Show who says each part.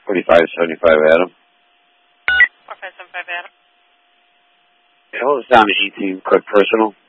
Speaker 1: 4575 Adam.
Speaker 2: 4575 Adam.
Speaker 1: Yeah, hold us down to 18, quick personal.